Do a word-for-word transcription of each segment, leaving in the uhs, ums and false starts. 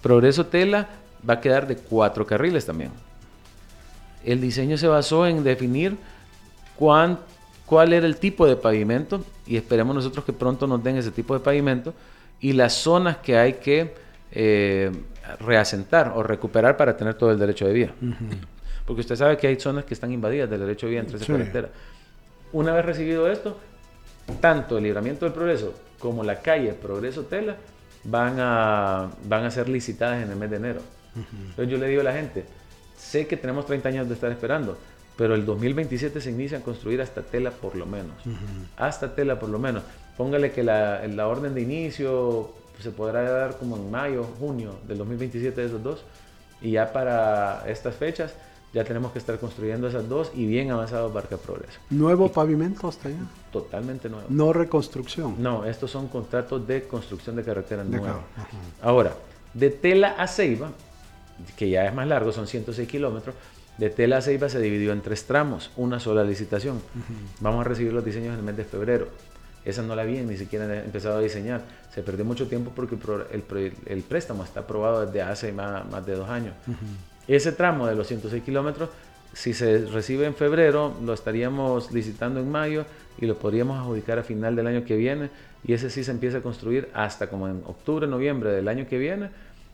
Progreso Tela va a quedar de cuatro carriles también. El diseño se basó en definir cuán, cuál era el tipo de pavimento, y esperemos nosotros que pronto nos den ese tipo de pavimento, y las zonas que hay que eh, reasentar o recuperar para tener todo el derecho de vía. Uh-huh. Porque usted sabe que hay zonas que están invadidas del derecho de vía entre esa sí. carretera. Una vez recibido esto, tanto el Libramiento del Progreso como la calle Progreso Tela van a, van a ser licitadas en el mes de enero. Uh-huh. Entonces yo le digo a la gente, sé que tenemos treinta años de estar esperando, pero el dos mil veintisiete se inicia a construir hasta Tela por lo menos. Uh-huh. Hasta Tela por lo menos. Póngale que la, la orden de inicio se podrá dar como en mayo, junio del dos mil veintisiete de esos dos, y ya para estas fechas ya tenemos que estar construyendo esas dos y bien avanzado Barca Progreso. ¿Nuevo y, pavimento hasta allá? Totalmente nuevo. ¿No reconstrucción? No, estos son contratos de construcción de carreteras nuevas. Ahora, de Tela a Ceiba, que ya es más largo, son ciento seis kilómetros, de Tela a Ceiba se dividió en tres tramos, una sola licitación. Uh-huh. Vamos a recibir los diseños en el mes de febrero. Esa no la habían ni siquiera empezado a diseñar. Se perdió mucho tiempo porque el, el, el préstamo está aprobado desde hace más, más de dos años. Uh-huh. Ese tramo de los ciento seis kilómetros, si se recibe en febrero, lo estaríamos licitando en mayo y lo podríamos adjudicar a final del año que viene. Y ese sí se empieza a construir hasta como en octubre, noviembre del año que viene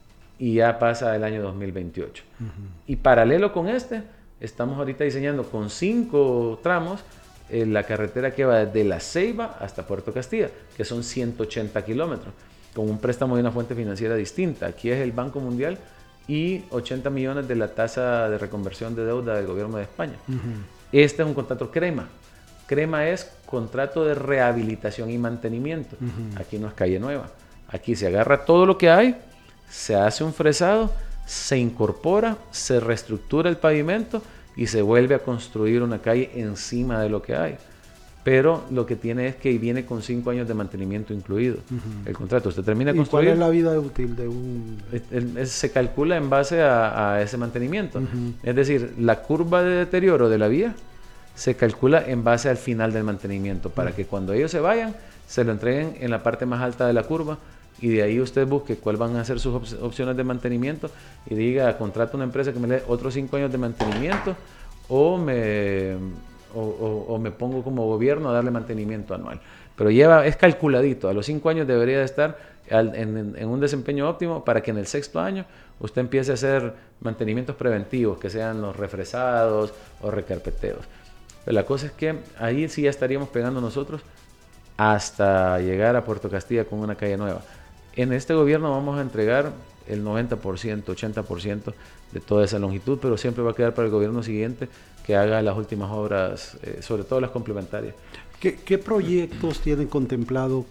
y ya pasa el año dos mil veintiocho. Uh-huh. Y paralelo con este, estamos ahorita diseñando con cinco tramos eh, la carretera que va desde La Ceiba hasta Puerto Castilla, que son ciento ochenta kilómetros, con un préstamo de una fuente financiera distinta. Aquí es el Banco Mundial y ochenta millones de la tasa de reconversión de deuda del gobierno de España. Uh-huh. Este es un contrato crema. Crema es contrato de rehabilitación y mantenimiento. Uh-huh. Aquí no es calle nueva. Aquí se agarra todo lo que hay, se hace un fresado, se incorpora, se reestructura el pavimento y se vuelve a construir una calle encima de lo que hay. Pero lo que tiene es que viene con cinco años de mantenimiento incluido. Uh-huh. El contrato, usted termina de construir. ¿Y cuál es la vida útil de un...? Es, es, se calcula en base a, a ese mantenimiento. Uh-huh. Es decir, la curva de deterioro de la vía se calcula en base al final del mantenimiento, para uh-huh. que cuando ellos se vayan, se lo entreguen en la parte más alta de la curva, y de ahí usted busque cuáles van a ser sus op- opciones de mantenimiento y diga, contrato una empresa que me dé otros cinco años de mantenimiento o me... O, o, o me pongo como gobierno a darle mantenimiento anual. Pero lleva, es calculadito, a los cinco años debería de estar al, en, en un desempeño óptimo para que en el sexto año usted empiece a hacer mantenimientos preventivos, que sean los refresados o recarpeteos. Pero la cosa es que ahí sí ya estaríamos pegando nosotros hasta llegar a Puerto Castilla con una calle nueva. En este gobierno vamos a entregar el noventa por ciento, ochenta por ciento de toda esa longitud, pero siempre va a quedar para el gobierno siguiente que haga las últimas obras, eh, sobre todo las complementarias. ¿Qué, qué proyectos tienen contemplado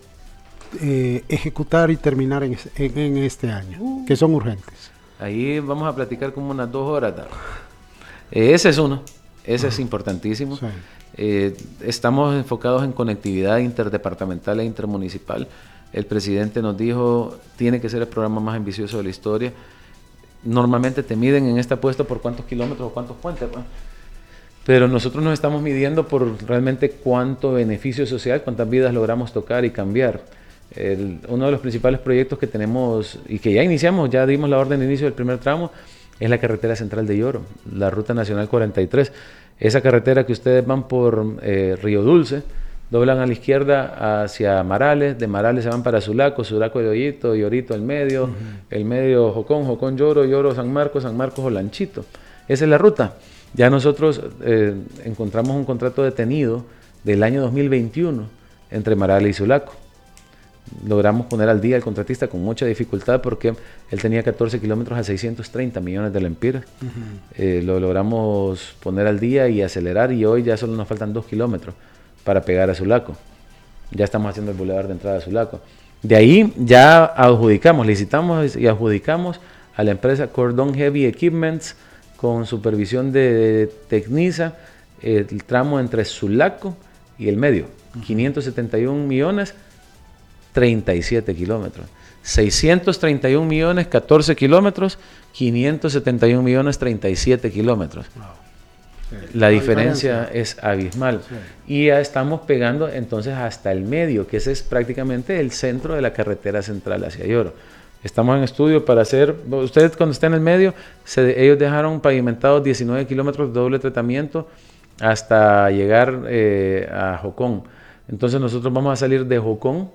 eh, ejecutar y terminar en, en, en este año, uh, que son urgentes? Ahí vamos a platicar como unas dos horas. Eh, ese es uno, ese uh-huh. es importantísimo. Sí. Eh, estamos enfocados en conectividad interdepartamental e intermunicipal. El presidente nos dijo, tiene que ser el programa más ambicioso de la historia. Normalmente te miden en esta apuesta por cuántos kilómetros o cuántos puentes, ¿no? Pero nosotros nos estamos midiendo por realmente cuánto beneficio social, cuántas vidas logramos tocar y cambiar. El, uno de los principales proyectos que tenemos y que ya iniciamos, ya dimos la orden de inicio del primer tramo, es la carretera central de Lloro, la Ruta Nacional cuarenta y tres. Esa carretera que ustedes van por eh, Río Dulce, doblan a la izquierda hacia Marales, de Marales se van para Sulaco, Sulaco de Ollito, Llorito el medio, uh-huh. el medio Jocón, Jocón Lloro, Lloro San Marcos, San Marcos Olanchito. Esa es la ruta. Ya nosotros eh, encontramos un contrato detenido del año dos mil veintiuno entre Marales y Sulaco. Logramos poner al día al contratista con mucha dificultad porque él tenía catorce kilómetros a seiscientos treinta millones de lempiras. Uh-huh. Eh, lo logramos poner al día y acelerar y hoy ya solo nos faltan dos kilómetros para pegar a Sulaco. Ya estamos haciendo el bulevar de entrada a Sulaco. De ahí ya adjudicamos, licitamos y adjudicamos a la empresa Cordon Heavy Equipments con supervisión de Tecnisa, el tramo entre Sulaco y el medio, uh-huh. quinientos setenta y un millones, treinta y siete kilómetros. seiscientos treinta y un millones, catorce kilómetros, quinientos setenta y un millones, treinta y siete kilómetros. Wow. Sí. La diferencia, diferencia es abismal. Sí. Y ya estamos pegando entonces hasta el medio, que ese es prácticamente el centro de la carretera central hacia Lloro. Estamos en estudio para hacer, ustedes cuando estén en el medio, se, ellos dejaron pavimentados diecinueve kilómetros de doble tratamiento hasta llegar eh, a Jocón. Entonces nosotros vamos a salir de Jocón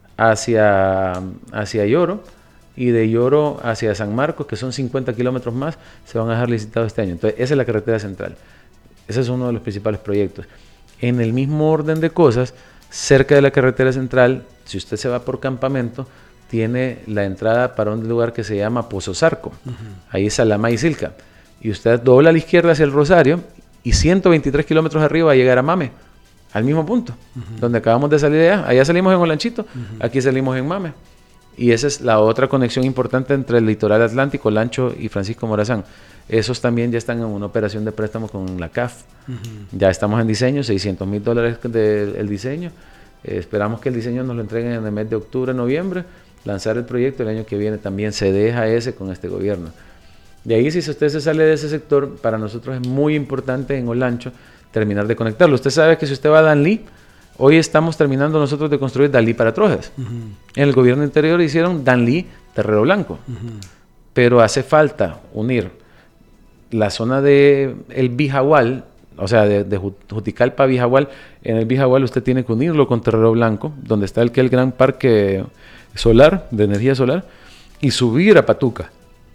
hacia, hacia Lloro, y de Lloro hacia San Marcos, que son cincuenta kilómetros más, se van a dejar licitados este año. Entonces esa es la carretera central. Ese es uno de los principales proyectos. En el mismo orden de cosas, cerca de la carretera central, si usted se va por Campamento, tiene la entrada para un lugar que se llama Pozo Zarco. Uh-huh. Ahí es Salamá y Silca. Y usted dobla a la izquierda hacia el Rosario y ciento veintitrés kilómetros arriba va a llegar a Mame, al mismo punto, uh-huh. donde acabamos de salir de allá. Allá salimos en Olanchito, uh-huh. aquí salimos en Mame. Y esa es la otra conexión importante entre el litoral atlántico, Lancho y Francisco Morazán. Esos también ya están en una operación de préstamo con la C A F. Uh-huh. Ya estamos en diseño, seiscientos mil dólares del diseño. Eh, esperamos que el diseño nos lo entreguen en el mes de octubre, noviembre. Lanzar el proyecto el año que viene también se deja ese con este gobierno. De ahí, si usted se sale de ese sector, para nosotros es muy importante en Olancho terminar de conectarlo. Usted sabe que si usted va a Danlí, hoy estamos terminando nosotros de construir Danlí para Trojes. Uh-huh. En el gobierno anterior hicieron Danlí Terrero Blanco. Uh-huh. Pero hace falta unir la zona de el Bijahual, o sea, de, de Juticalpa a Bijahual. En el Bijahual usted tiene que unirlo con Terrero Blanco, donde está el, que el gran parque solar, de energía solar, y subir a Patuca,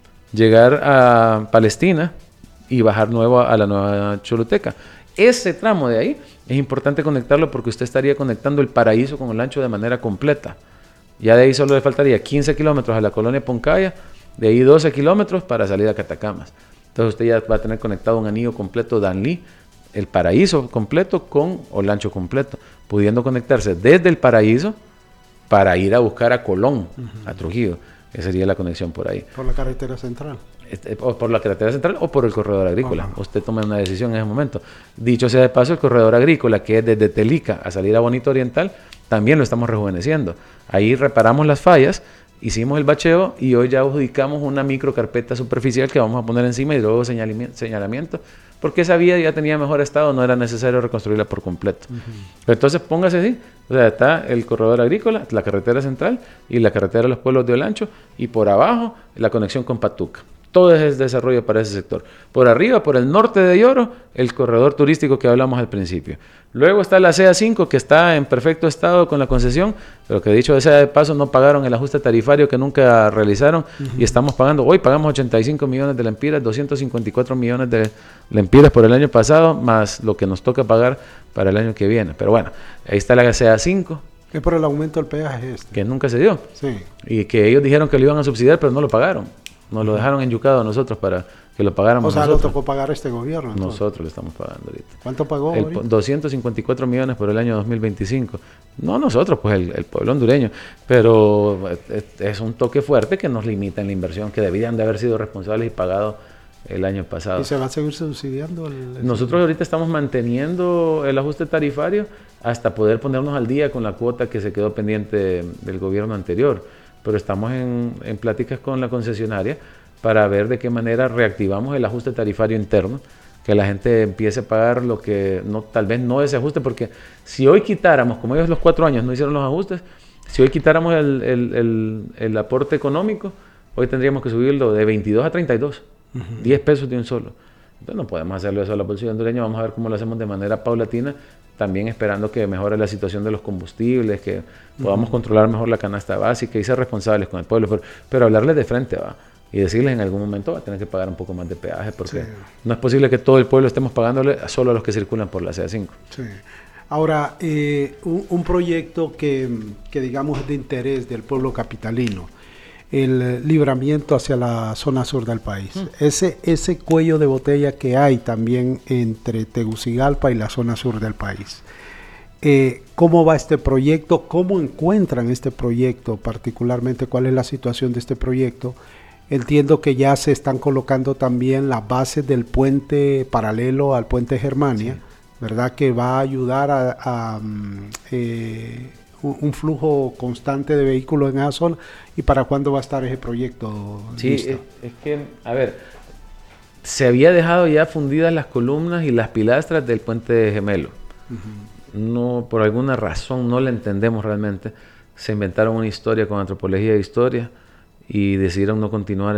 llegar a Palestina y bajar nuevo a la nueva Choluteca. Ese tramo de ahí es importante conectarlo porque usted estaría conectando el Paraíso con Olancho de manera completa. Ya de ahí solo le faltaría quince kilómetros a la colonia Poncaya, de ahí doce kilómetros para salir a Catacamas. Entonces usted ya va a tener conectado un anillo completo Danlí, el Paraíso completo con Olancho completo, pudiendo conectarse desde el Paraíso para ir a buscar a Colón, uh-huh. a Trujillo. Esa sería la conexión por ahí. ¿Por la carretera central? Este, o por la carretera central o por el corredor agrícola. Uh-huh. Usted toma una decisión en ese momento. Dicho sea de paso, el corredor agrícola, que es desde Telica a salir a Bonito Oriental, también lo estamos rejuveneciendo. Ahí reparamos las fallas, hicimos el bacheo y hoy ya adjudicamos una microcarpeta superficial que vamos a poner encima y luego señalamiento, señalamiento porque esa vía ya tenía mejor estado, no era necesario reconstruirla por completo. Uh-huh. Entonces póngase así, o sea, está el corredor agrícola, la carretera central y la carretera de los pueblos de Olancho, y por abajo la conexión con Patuca. Todo es el desarrollo para ese sector. Por arriba, por el norte de Lloro, el corredor turístico que hablamos al principio. Luego está la C A cinco, que está en perfecto estado con la concesión, pero que dicho sea de paso, no pagaron el ajuste tarifario que nunca realizaron, uh-huh. y estamos pagando, hoy pagamos ochenta y cinco millones de lempiras, doscientos cincuenta y cuatro millones de lempiras por el año pasado, más lo que nos toca pagar para el año que viene. Pero bueno, ahí está la C A cinco. Es por el aumento del peaje este. Que nunca se dio. Sí. Y que ellos dijeron que lo iban a subsidiar, pero no lo pagaron. Nos lo dejaron enyucado a nosotros para que lo pagáramos. O sea, nosotros. Lo tocó pagar este gobierno. Entonces. Nosotros lo estamos pagando ahorita. ¿Cuánto pagó el, ahorita? doscientos cincuenta y cuatro millones por el año dos mil veinticinco. No nosotros, pues el, el pueblo hondureño. Pero es, es un toque fuerte que nos limita en la inversión, que debían de haber sido responsables y pagados el año pasado. ¿Y se va a seguir subsidiando? El, el nosotros subsidio? ahorita estamos manteniendo el ajuste tarifario hasta poder ponernos al día con la cuota que se quedó pendiente del gobierno anterior. Pero estamos en, en pláticas con la concesionaria para ver de qué manera reactivamos el ajuste tarifario interno, que la gente empiece a pagar lo que no, tal vez no ese ajuste, porque si hoy quitáramos, como ellos los cuatro años no hicieron los ajustes, si hoy quitáramos el, el, el, el aporte económico, hoy tendríamos que subirlo de veintidós a treinta y dos, uh-huh. diez pesos de un solo. Entonces no podemos hacerlo eso a la bolsillo hondureña, vamos a ver cómo lo hacemos de manera paulatina, también esperando que mejore la situación de los combustibles, que podamos uh-huh. controlar mejor la canasta básica y ser responsables con el pueblo, pero, pero hablarles de frente, va. Y decirles en algún momento va a tener que pagar un poco más de peaje, porque sí. no es posible que todo el pueblo estemos pagándole solo a los que circulan por la C A cinco. Sí. Ahora, eh, un, un proyecto que, que digamos es de interés del pueblo capitalino, el libramiento hacia la zona sur del país. Mm. Ese, ese cuello de botella que hay también entre Tegucigalpa y la zona sur del país. Eh, ¿Cómo va este proyecto? ¿Cómo encuentran este proyecto particularmente? ¿Cuál es la situación de este proyecto? Entiendo que ya se están colocando también las bases del puente paralelo al puente Germania, sí. ¿verdad? Que va a ayudar a, a, a eh, un, un flujo constante de vehículos en esa zona. ¿Y para cuándo va a estar ese proyecto? Sí, es, es que, a ver, se había dejado ya fundidas las columnas y las pilastras del puente gemelo. Uh-huh. No, por alguna razón no la entendemos realmente. Se inventaron una historia con antropología e historia. y decidieron no continuar